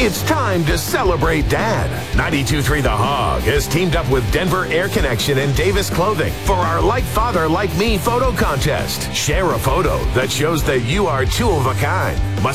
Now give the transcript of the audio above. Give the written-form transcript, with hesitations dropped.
It's time to celebrate Dad. 92.3 The Hog has teamed up with Denver Air Connection and Davis Clothing for our Like Father, Like Me photo contest. Share a photo that shows that you are two of a kind.